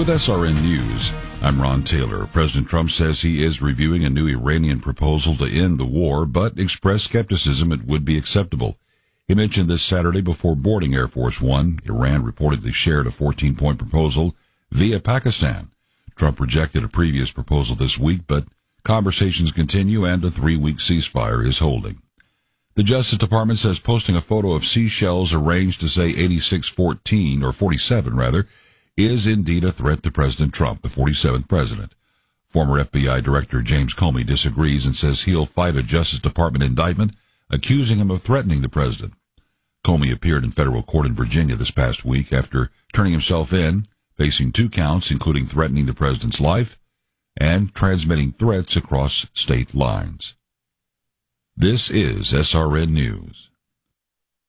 With SRN News, I'm Ron Taylor. President Trump says he is reviewing a new Iranian proposal to end the war, but expressed skepticism it would be acceptable. He mentioned this Saturday before boarding Air Force One. Iran reportedly shared a 14-point proposal via Pakistan. Trump rejected a previous proposal this week, but conversations continue and a 3-week ceasefire is holding. The Justice Department says posting a photo of seashells arranged to say 8614, or 47 rather, is indeed a threat to President Trump, the 47th president. Former FBI Director James Comey disagrees and says he'll fight a Justice Department indictment accusing him of threatening the president. Comey appeared in federal court in Virginia this past week after turning himself in, facing 2 counts including threatening the president's life and transmitting threats across state lines. This is SRN News.